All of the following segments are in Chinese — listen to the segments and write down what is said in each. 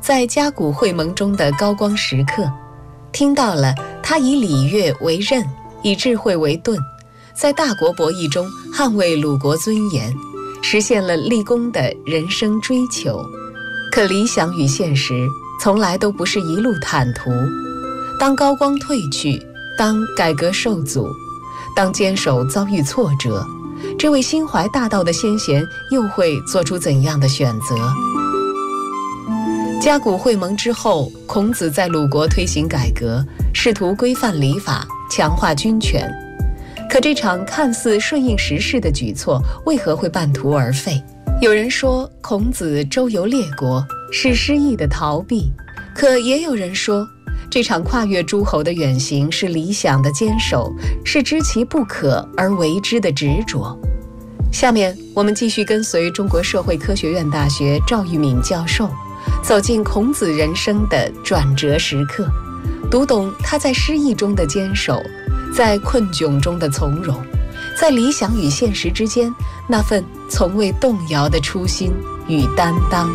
在甲骨会盟中的高光时刻，听到了他以礼乐为刃，以智慧为盾，在大国博弈中捍卫鲁国尊严，实现了立功的人生追求。可理想与现实从来都不是一路坦途，当高光褪去，当改革受阻，当坚守遭遇挫折，这位心怀大道的先贤又会做出怎样的选择？甲骨会盟之后，孔子在鲁国推行改革，试图规范礼法，强化军权。可这场看似顺应时势的举措，为何会半途而废？有人说孔子周游列国是失意的逃避，可也有人说这场跨越诸侯的远行是理想的坚守，是知其不可而为之的执着。下面我们继续跟随中国社会科学院大学赵玉敏教授，走进孔子人生的转折时刻，读懂他在失意中的坚守，在困窘中的从容，在理想与现实之间那份从未动摇的初心与担当。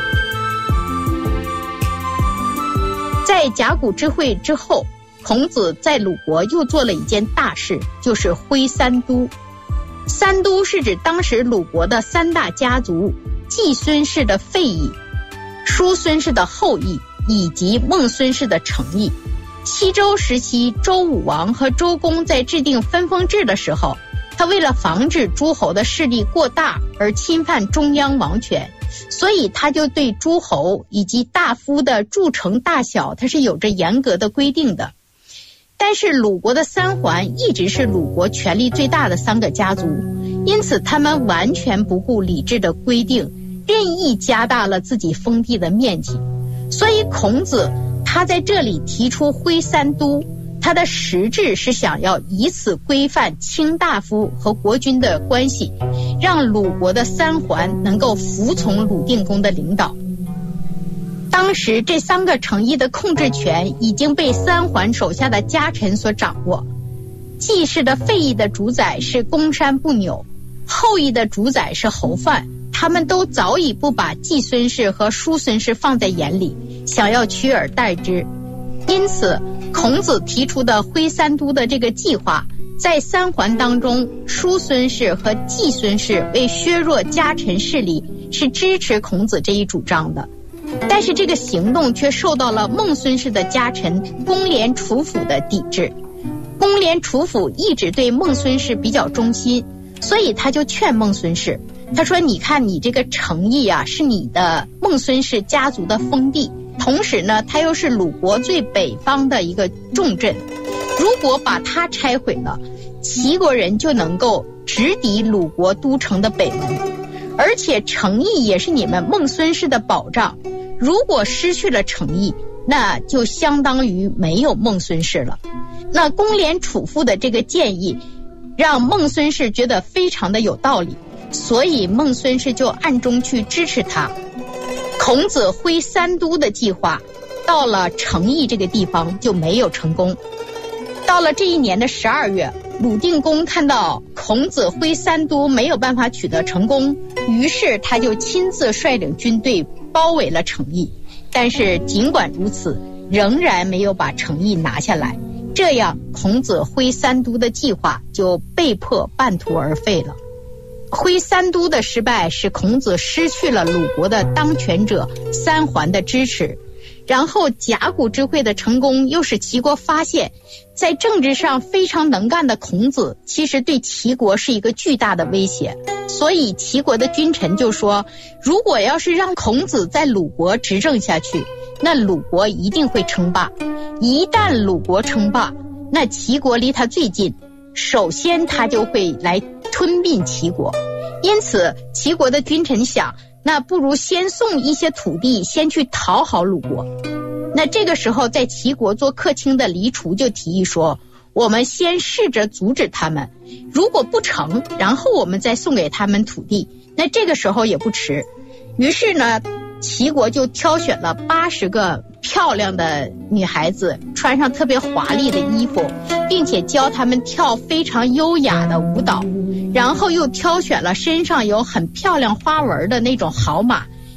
在甲骨之会之后，孔子在鲁国又做了一件大事，就是徽三都。三都是指当时鲁国的三大家族：季孙氏的费邑、叔孙氏的后邑以及孟孙氏的成邑。西周时期，周武王和周公在制定分封制的时候，他为了防止诸侯的势力过大而侵犯中央王权，所以他就对诸侯以及大夫的筑城大小，他是有着严格的规定的。但是鲁国的三桓一直是鲁国权力最大的三个家族，因此他们完全不顾礼制的规定，任意加大了自己封地的面积。所以孔子他在这里提出徽三都，他的实质是想要以此规范卿大夫和国君的关系，让鲁国的三桓能够服从鲁定公的领导。当时这三个城邑的控制权已经被三桓手下的家臣所掌握。季氏的费邑的主宰是公山不扭，后邑的主宰是侯范，他们都早已不把季孙氏和叔孙氏放在眼里，想要取而代之。因此孔子提出的徽三都的这个计划，在三桓当中，叔孙氏和季孙氏为削弱家臣势力，是支持孔子这一主张的。但是这个行动却受到了孟孙氏的家臣公廉楚府的抵制。公廉楚府一直对孟孙氏比较忠心，所以他就劝孟孙氏，他说你看你这个城邑啊，是你的孟孙氏家族的封地，同时呢它又是鲁国最北方的一个重镇，如果把它拆毁了，齐国人就能够直抵鲁国都城的北门，而且城邑也是你们孟孙氏的保障，如果失去了城邑，那就相当于没有孟孙氏了。那公廉楚父的这个建议让孟孙氏觉得非常的有道理，所以孟孙氏就暗中去支持他。孔子徽三都的计划到了成邑这个地方就没有成功。到了这一年的12月，鲁定公看到孔子徽三都没有办法取得成功，于是他就亲自率领军队包围了成邑。但是尽管如此，仍然没有把成邑拿下来，这样孔子徽三都的计划就被迫半途而废了。徽三都的失败使孔子失去了鲁国的当权者三桓的支持，然后甲骨之会的成功又使齐国发现，在政治上非常能干的孔子其实对齐国是一个巨大的威胁。所以齐国的君臣就说，如果要是让孔子在鲁国执政下去，那鲁国一定会称霸。一旦鲁国称霸，那齐国离他最近，首先他就会来吞并齐国。因此齐国的君臣想，那不如先送一些土地，先去讨好鲁国。那这个时候在齐国做客卿的黎除就提议说，我们先试着阻止他们，如果不成，然后我们再送给他们土地，那这个时候也不迟。于是呢，齐国就挑选了80个漂亮的女孩子，穿上特别华丽的衣服，并且教他们跳非常优雅的舞蹈，然后又挑选了身上有很漂亮花纹的那种好马，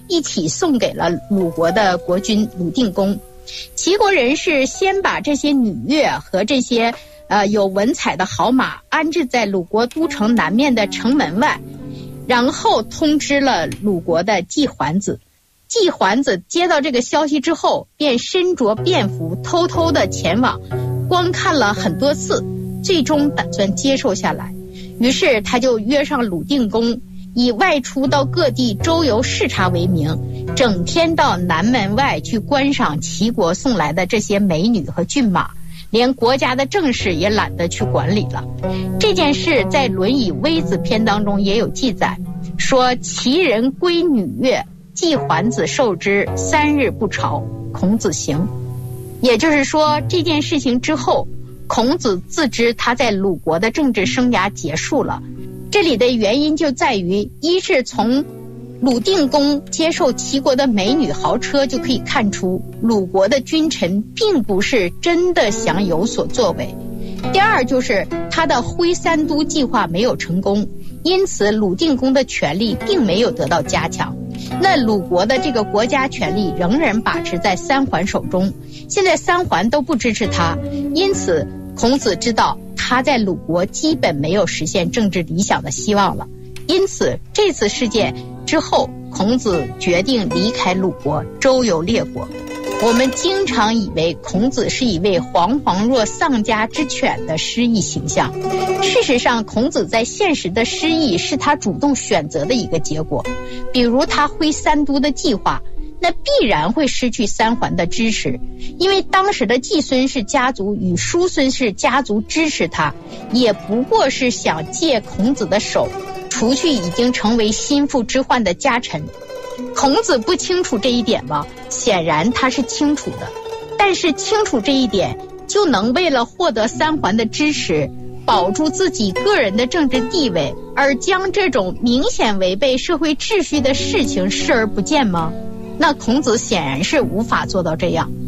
一起送给了鲁国的国君鲁定公。齐国人是先把这些女乐和这些有文采的好马安置在鲁国都城南面的城门外，然后通知了鲁国的季桓子。季桓子接到这个消息之后，便身着便服偷偷的前往观看了很多次，最终打算接受下来。于是他就约上鲁定公，以外出到各地周游视察为名，整天到南门外去观赏齐国送来的这些美女和骏马，连国家的政事也懒得去管理了。这件事在《论语·微子篇》当中也有记载，说齐人归女乐，季桓子受之，3日不朝，孔子行。也就是说，这件事情之后，孔子自知他在鲁国的政治生涯结束了。这里的原因就在于，一是从鲁定公接受齐国的美女豪车就可以看出，鲁国的君臣并不是真的想有所作为；第二就是他的挥三都计划没有成功，因此鲁定公的权力并没有得到加强。那鲁国的这个国家权力仍然把持在三桓手中，现在三桓都不支持他，因此孔子知道他在鲁国基本没有实现政治理想的希望了。因此这次事件之后，孔子决定离开鲁国，周游列国。我们经常以为孔子是一位惶惶若丧家之犬的失意形象，事实上孔子在现实的失意是他主动选择的一个结果。比如他挥三都的计划，那必然会失去三桓的支持，因为当时的季孙氏家族与叔孙氏家族支持他，也不过是想借孔子的手除去已经成为心腹之患的家臣。孔子不清楚这一点吗？显然他是清楚的，但是清楚这一点就能为了获得三桓的支持，保住自己个人的政治地位，而将这种明显违背社会秩序的事情视而不见吗？那孔子显然是无法做到这样。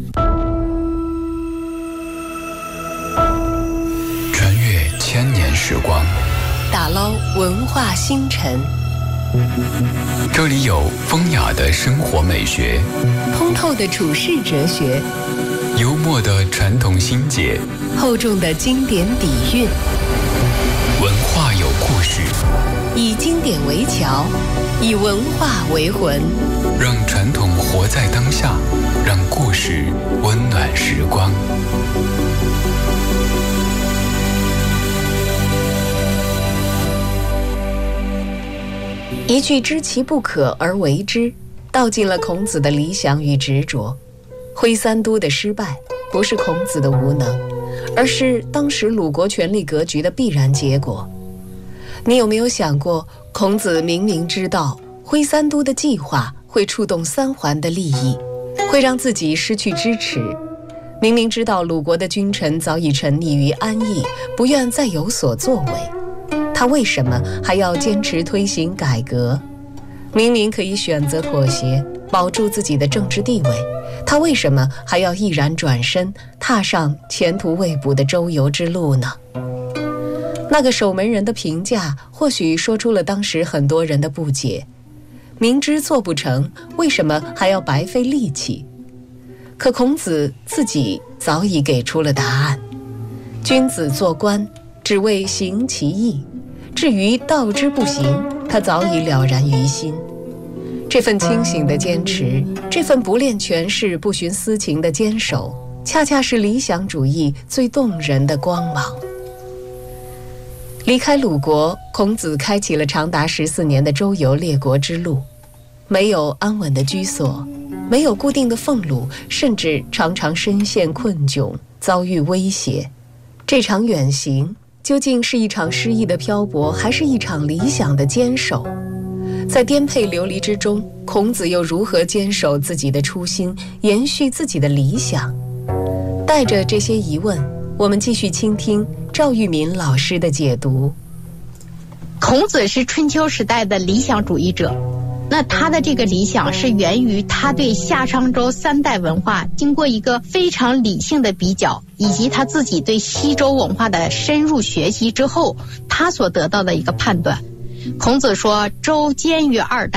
穿越千年时光， 打捞文化星辰， 这里有风雅的生活美学， 通透的处世哲学， 幽默的传统心结， 厚重的经典底蕴。 文化有故事， 以经典为桥，以文化为魂， 让传统活在当下，让故事温暖时光。 一句知其不可而为之，道尽了孔子的理想与执着。挥三都的失败不是孔子的无能，而是当时鲁国权力格局的必然结果。你有没有想过，孔子明明知道挥三都的计划会触动三桓的利益，会让自己失去支持，明明知道鲁国的君臣早已沉溺于安逸，不愿再有所作为，他为什么还要坚持推行改革？明明可以选择妥协，保住自己的政治地位，他为什么还要毅然转身，踏上前途未卜的周游之路呢？那个守门人的评价或许说出了当时很多人的不解，明知做不成，为什么还要白费力气？可孔子自己早已给出了答案，君子做官只为行其义，至于道之不行，他早已了然于心。这份清醒的坚持，这份不恋权势不徇私情的坚守，恰恰是理想主义最动人的光芒。离开鲁国，孔子开启了长达14年的周游列国之路，没有安稳的居所，没有固定的俸禄，甚至常常深陷困窘，遭遇威胁。这场远行究竟是一场诗意的漂泊，还是一场理想的坚守？在颠沛流离之中，孔子又如何坚守自己的初心，延续自己的理想？带着这些疑问，我们继续倾听赵玉民老师的解读。 孔子是春秋时代的理想主义者，那他的这个理想是源于他对夏商周3代文化经过一个非常理性的比较，以及他自己对西周文化的深入学习之后，他所得到的一个判断。孔子说，周兼于2代，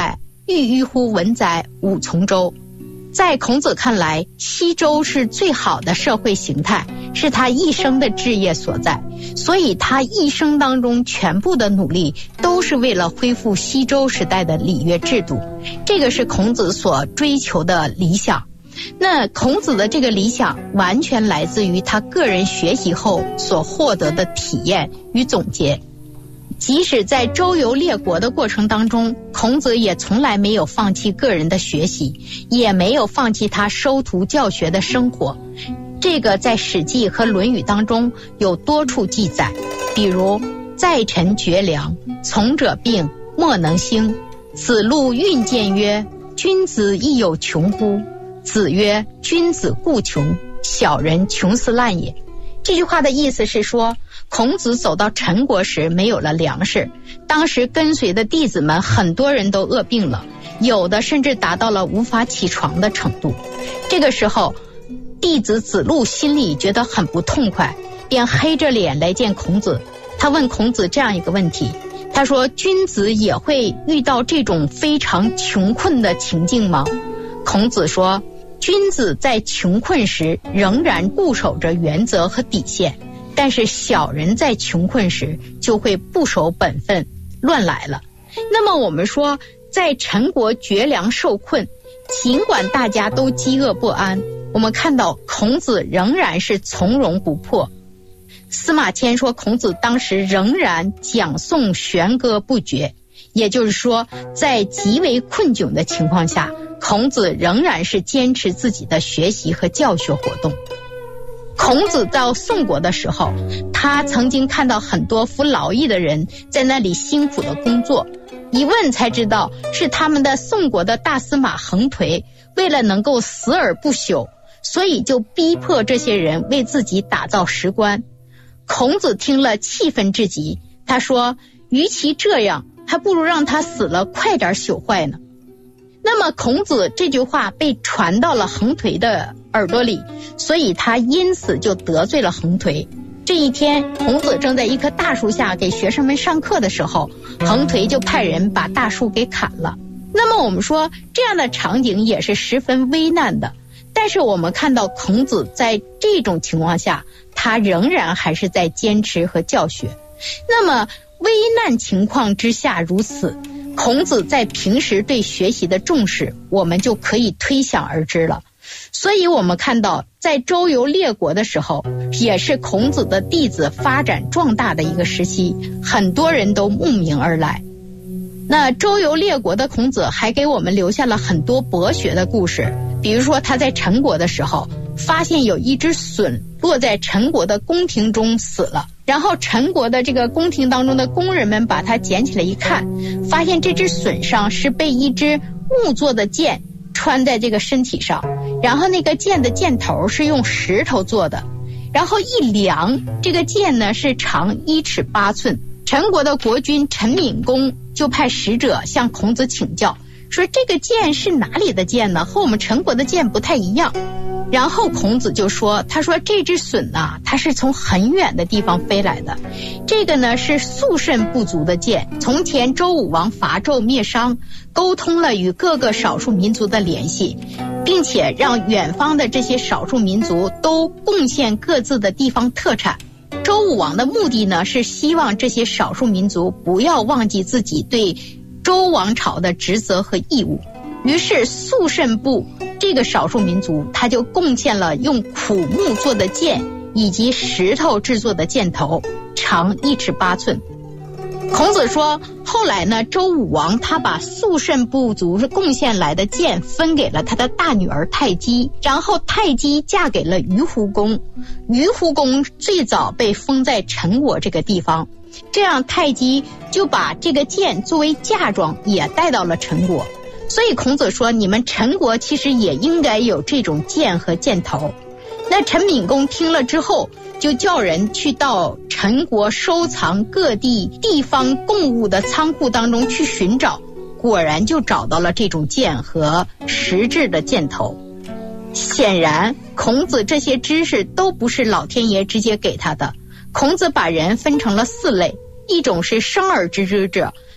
郁郁乎文哉，吾从周。在孔子看来，西周是最好的社会形态，是他一生的志业所在，所以他一生当中全部的努力都是为了恢复西周时代的礼乐制度，这个是孔子所追求的理想。那孔子的这个理想完全来自于他个人学习后所获得的体验与总结。即使在周游列国的过程当中，孔子也从来没有放弃个人的学习，也没有放弃他收徒教学的生活。这个在《史记》和《论语》当中有多处记载，比如在臣绝粮，从者病，莫能兴。子路运谏曰：君子亦有穷乎？子曰：君子固穷，小人穷斯滥也。这句话的意思是说，孔子走到陈国时没有了粮食，当时跟随的弟子们很多人都饿病了，有的甚至达到了无法起床的程度。这个时候，弟子子路心里觉得很不痛快，便黑着脸来见孔子。他问孔子这样一个问题，他说：君子也会遇到这种非常穷困的情境吗？孔子说，君子在穷困时仍然固守着原则和底线，但是小人在穷困时就会不守本分，乱来了。那么我们说，在陈国绝粮受困，尽管大家都饥饿不安，我们看到孔子仍然是从容不迫。司马迁说，孔子当时仍然讲诵弦歌不绝，也就是说，在极为困窘的情况下，孔子仍然是坚持自己的学习和教学活动。孔子到宋国的时候，他曾经看到很多服劳役的人在那里辛苦的工作，一问才知道是他们的宋国的大司马横颓为了能够死而不朽，所以就逼迫这些人为自己打造石棺。孔子听了气愤至极，他说，与其这样，还不如让他死了快点朽坏呢。那么孔子这句话被传到了横颓的耳朵里，所以他因此就得罪了横颓。这一天，孔子正在一棵大树下给学生们上课的时候，横颓就派人把大树给砍了。那么我们说，这样的场景也是十分危难的，但是我们看到孔子在这种情况下，他仍然还是在坚持和教学。那么危难情况之下如此，孔子在平时对学习的重视，我们就可以推想而知了。所以我们看到，在周游列国的时候，也是孔子的弟子发展壮大的一个时期，很多人都慕名而来。那周游列国的孔子还给我们留下了很多博学的故事，比如说他在陈国的时候，发现有一只隼落在陈国的宫廷中死了，然后陈国的这个宫廷当中的工人们把它捡起来一看，发现这只隼上是被一只木做的剑穿在这个身体上，然后那个剑的剑头是用石头做的，然后一量，这个剑呢是长1尺8寸。陈国的国君陈闵公就派使者向孔子请教，说这个剑是哪里的剑呢？和我们陈国的剑不太一样。然后孔子就说，他说这只隼啊，它是从很远的地方飞来的，这个呢是肃慎部族的剑。从前周武王伐纣灭商，沟通了与各个少数民族的联系，并且让远方的这些少数民族都贡献各自的地方特产。周武王的目的呢，是希望这些少数民族不要忘记自己对周王朝的职责和义务。于是肃慎部这个少数民族，他就贡献了用苦木做的剑以及石头制作的箭头，长1尺8寸。孔子说，后来呢，周武王他把肃慎部族贡献来的剑分给了他的大女儿太姬，然后太姬嫁给了于胡公。于胡公最早被封在陈国这个地方，这样太姬就把这个剑作为嫁妆也带到了陈国。所以孔子说，你们陈国其实也应该有这种剑和箭头。那陈闵公听了之后，就叫人去到陈国收藏各地地方贡物的仓库当中去寻找，果然就找到了这种剑和石制的箭头。显然孔子这些知识都不是老天爷直接给他的，孔子把人分成了4类，一种是生而知之者，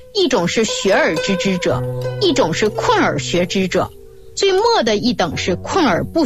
一种是学而知之者，一种是困而学之者，最末的一等是困而不